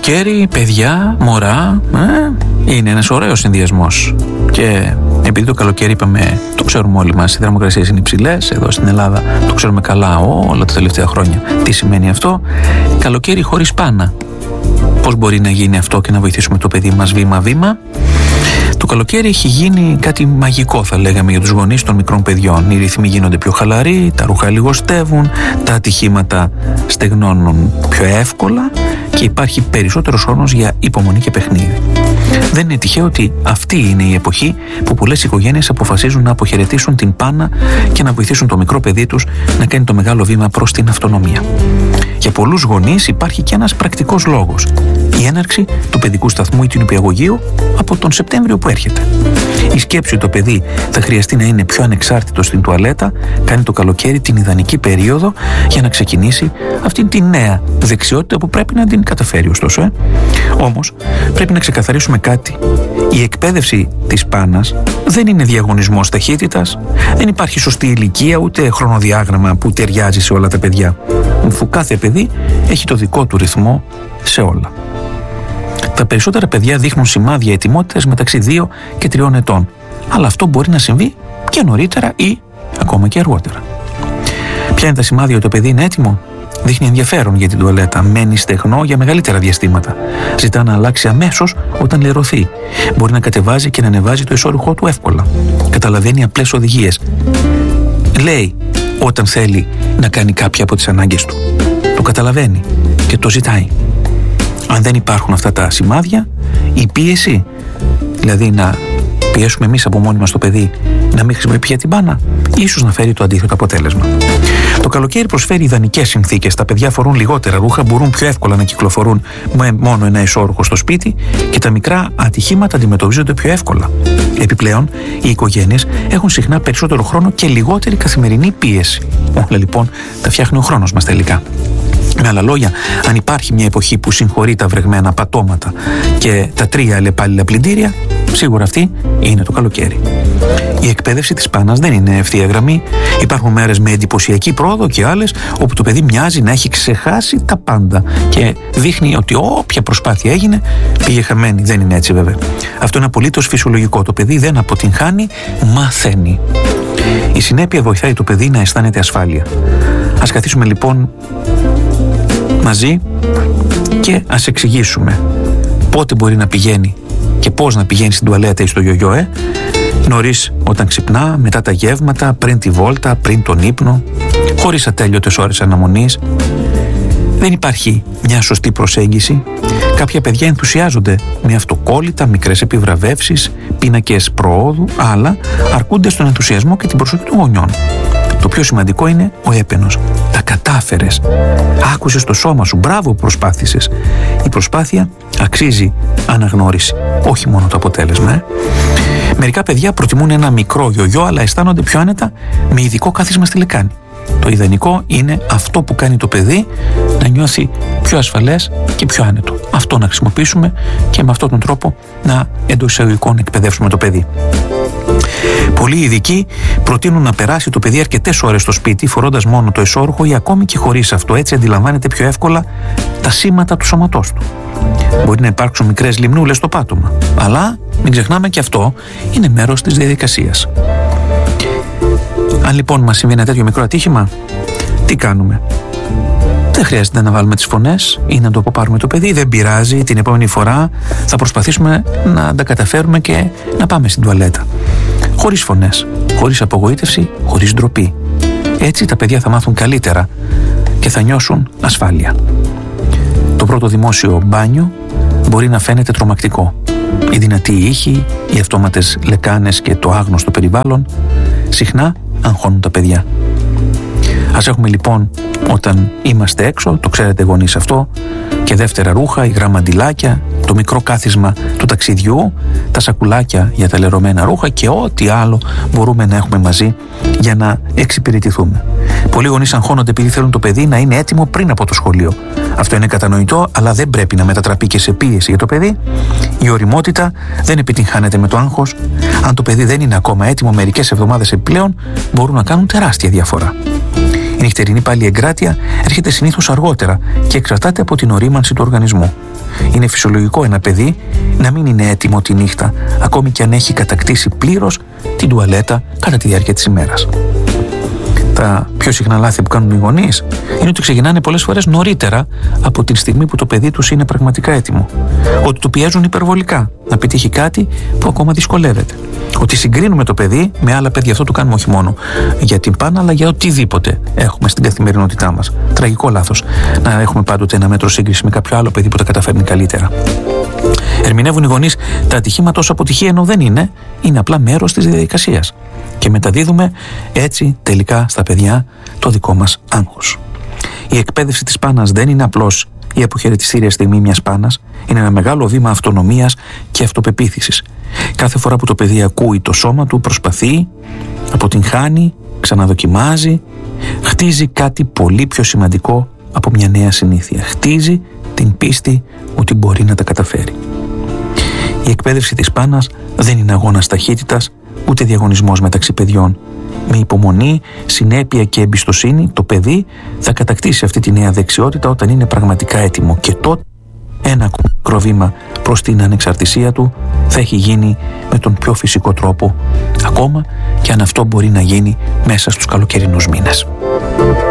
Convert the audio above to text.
καλοκαίρι, παιδιά, μωρά, είναι ένας ωραίος συνδυασμός. Και επειδή το καλοκαίρι είπαμε, το ξέρουμε όλοι μας, οι θερμοκρασίες είναι υψηλές, εδώ στην Ελλάδα το ξέρουμε καλά όλα τα τελευταία χρόνια. Τι σημαίνει αυτό? Καλοκαίρι χωρίς πάνα. Πώς μπορεί να γίνει αυτό και να βοηθήσουμε το παιδί μας βήμα-βήμα? Το καλοκαίρι έχει γίνει κάτι μαγικό, θα λέγαμε, για τους γονείς των μικρών παιδιών. Οι ρυθμοί γίνονται πιο χαλαροί, τα ρούχα λιγοστεύουν, τα ατυχήματα στεγνώνουν πιο εύκολα και υπάρχει περισσότερος χρόνος για υπομονή και παιχνίδι. Δεν είναι τυχαίο ότι αυτή είναι η εποχή που πολλές οικογένειες αποφασίζουν να αποχαιρετήσουν την πάνα και να βοηθήσουν το μικρό παιδί τους να κάνει το μεγάλο βήμα προς την αυτονομία. Για πολλούς γονείς υπάρχει και ένας πρακτικός λόγος. Η έναρξη του παιδικού σταθμού ή του νηπιαγωγείου από τον Σεπτέμβριο που έρχεται. Η σκέψη ότι το παιδί θα χρειαστεί να είναι πιο ανεξάρτητο στην τουαλέτα κάνει το καλοκαίρι την ιδανική περίοδο για να ξεκινήσει αυτή τη νέα δεξιότητα που πρέπει να την καταφέρει ωστόσο. Όμως πρέπει να ξεκαθαρίσουμε κάτι. Η εκπαίδευση της πάνας δεν είναι διαγωνισμός ταχύτητας, δεν υπάρχει σωστή ηλικία ούτε χρονοδιάγραμμα που ταιριάζει σε όλα τα παιδιά. Αφού κάθε παιδί έχει το δικό του ρυθμό σε όλα. Τα περισσότερα παιδιά δείχνουν σημάδια ετοιμότητας μεταξύ 2 και 3 ετών. Αλλά αυτό μπορεί να συμβεί και νωρίτερα ή ακόμα και αργότερα. Ποια είναι τα σημάδια ότι το παιδί είναι έτοιμο? Δείχνει ενδιαφέρον για την τουαλέτα, μένει στεγνό για μεγαλύτερα διαστήματα. Ζητά να αλλάξει αμέσως όταν λερωθεί. Μπορεί να κατεβάζει και να ανεβάζει το εσώρουχό του εύκολα. Καταλαβαίνει απλές οδηγίες. Λέει όταν θέλει να κάνει κάποια από τις ανάγκες του. Το καταλαβαίνει και το ζητάει. Αν δεν υπάρχουν αυτά τα σημάδια, η πίεση, δηλαδή να πιέσουμε εμείς από μόνοι μας το παιδί να μην χρησιμοποιεί πια την πάνα, ίσως να φέρει το αντίθετο αποτέλεσμα. Το καλοκαίρι προσφέρει ιδανικές συνθήκες. Τα παιδιά φορούν λιγότερα ρούχα, μπορούν πιο εύκολα να κυκλοφορούν με μόνο ένα εσώρουχο στο σπίτι και τα μικρά ατυχήματα αντιμετωπίζονται πιο εύκολα. Επιπλέον, οι οικογένειες έχουν συχνά περισσότερο χρόνο και λιγότερη καθημερινή πίεση. Όλα λοιπόν τα φτιάχνει ο χρόνος μας τελικά. Με άλλα λόγια, αν υπάρχει μια εποχή που συγχωρεί τα βρεγμένα πατώματα και τα 3 αλλεπάλληλα πλυντήρια, σίγουρα αυτή είναι το καλοκαίρι. Η εκπαίδευση της πάνας δεν είναι ευθεία γραμμή. Υπάρχουν μέρες με εντυπωσιακή πρόοδο και άλλες όπου το παιδί μοιάζει να έχει ξεχάσει τα πάντα και δείχνει ότι όποια προσπάθεια έγινε πήγε χαμένη. Δεν είναι έτσι βέβαια. Αυτό είναι απολύτως φυσιολογικό. Το παιδί δεν αποτυγχάνει, μαθαίνει. Η συνέπεια βοηθάει το παιδί να αισθάνεται ασφάλεια. Ας καθίσουμε λοιπόν μαζί και ας εξηγήσουμε πότε μπορεί να πηγαίνει και πώς να πηγαίνει στην τουαλέτα ή στο γιογιό, νωρίς όταν ξυπνά, μετά τα γεύματα, πριν τη βόλτα, πριν τον ύπνο, χωρίς ατέλειωτες ώρες αναμονής. Δεν υπάρχει μια σωστή προσέγγιση. Κάποια παιδιά ενθουσιάζονται με αυτοκόλλητα, μικρές επιβραβεύσεις, πίνακες προόδου, αλλά αρκούνται στον ενθουσιασμό και την προσοχή των γονιών. Το πιο σημαντικό είναι ο έπαινος. Τα κατάφερες. Άκουσες το σώμα σου. Μπράβο που προσπάθησες. Η προσπάθεια αξίζει αναγνώριση. Όχι μόνο το αποτέλεσμα. Μερικά παιδιά προτιμούν ένα μικρό γιογιό, αλλά αισθάνονται πιο άνετα με ειδικό κάθισμα στη λεκάνη. Το ιδανικό είναι αυτό που κάνει το παιδί να νιώθει πιο ασφαλές και πιο άνετο. Αυτό να χρησιμοποιήσουμε και με αυτόν τον τρόπο να εντός εισαγωγικών εκπαιδεύσουμε το παιδί. Πολλοί ειδικοί προτείνουν να περάσει το παιδί αρκετές ώρες στο σπίτι φορώντας μόνο το εσώρουχο ή ακόμη και χωρίς αυτό. Έτσι αντιλαμβάνεται πιο εύκολα τα σήματα του σώματός του. Μπορεί να υπάρξουν μικρές λιμνούλες στο πάτωμα, αλλά μην ξεχνάμε και αυτό είναι μέρος της διαδικασίας. Αν λοιπόν μας συμβεί ένα τέτοιο μικρό ατύχημα, τι κάνουμε? Δεν χρειάζεται να βάλουμε τις φωνές ή να το αποπάρουμε το παιδί, δεν πειράζει, την επόμενη φορά θα προσπαθήσουμε να τα καταφέρουμε και να πάμε στην τουαλέτα. Χωρίς φωνές, χωρίς απογοήτευση, χωρίς ντροπή. Έτσι τα παιδιά θα μάθουν καλύτερα και θα νιώσουν ασφάλεια. Το πρώτο δημόσιο μπάνιο μπορεί να φαίνεται τρομακτικό. Οι δυνατοί ήχοι, οι αυτόματες λεκάνες και το άγνωστο περιβάλλον συχνά αγχώνουν τα παιδιά. Ας έχουμε λοιπόν όταν είμαστε έξω, το ξέρετε γονείς αυτό, και δεύτερα ρούχα, υγρά μαντιλάκια, το μικρό κάθισμα του ταξιδιού, τα σακουλάκια για τα λερωμένα ρούχα και ό,τι άλλο μπορούμε να έχουμε μαζί για να εξυπηρετηθούμε. Πολλοί γονείς αγχώνονται επειδή θέλουν το παιδί να είναι έτοιμο πριν από το σχολείο. Αυτό είναι κατανοητό, αλλά δεν πρέπει να μετατραπεί και σε πίεση για το παιδί. Η ωριμότητα δεν επιτυγχάνεται με το άγχος. Αν το παιδί δεν είναι ακόμα έτοιμο, μερικές εβδομάδες επιπλέον μπορούν να κάνουν τεράστια διαφορά. νυχτερινή πάλι εγκράτεια έρχεται συνήθως αργότερα και εξαρτάται από την ορίμανση του οργανισμού. Είναι φυσιολογικό ένα παιδί να μην είναι έτοιμο τη νύχτα, ακόμη και αν έχει κατακτήσει πλήρως την τουαλέτα κατά τη διάρκεια της ημέρας. Τα πιο συχνά λάθη που κάνουν οι γονείς είναι ότι ξεκινάνε πολλές φορές νωρίτερα από την στιγμή που το παιδί τους είναι πραγματικά έτοιμο. Ότι το πιέζουν υπερβολικά να πετύχει κάτι που ακόμα δυσκολεύεται. Ότι συγκρίνουμε το παιδί με άλλα παιδιά. Αυτό το κάνουμε όχι μόνο για την πάνα, αλλά για οτιδήποτε έχουμε στην καθημερινότητά μας. Τραγικό λάθος να έχουμε πάντοτε ένα μέτρο σύγκριση με κάποιο άλλο παιδί που τα καταφέρνει καλύτερα. Ερμηνεύουν οι γονείς τα ατυχήματα ως αποτυχία, ενώ δεν είναι. Είναι απλά μέρος της διαδικασίας. Και μεταδίδουμε έτσι τελικά στα παιδιά το δικό μας άγχος. Η εκπαίδευση της πάνας δεν είναι απλώς η αποχαιρετιστήρια στιγμή μιας πάνας, είναι ένα μεγάλο βήμα αυτονομίας και αυτοπεποίθησης. Κάθε φορά που το παιδί ακούει το σώμα του, προσπαθεί, αποτυγχάνει, ξαναδοκιμάζει, χτίζει κάτι πολύ πιο σημαντικό από μια νέα συνήθεια. Χτίζει την πίστη ότι μπορεί να τα καταφέρει. Η εκπαίδευση της πάνας δεν είναι αγώνας ταχύτητας, ούτε διαγωνισμός μεταξύ παιδιών. Με υπομονή, συνέπεια και εμπιστοσύνη, το παιδί θα κατακτήσει αυτή τη νέα δεξιότητα όταν είναι πραγματικά έτοιμο. Και τότε ένα μικρό βήμα προς την ανεξαρτησία του θα έχει γίνει με τον πιο φυσικό τρόπο, ακόμα και αν αυτό μπορεί να γίνει μέσα στους καλοκαιρινούς μήνες.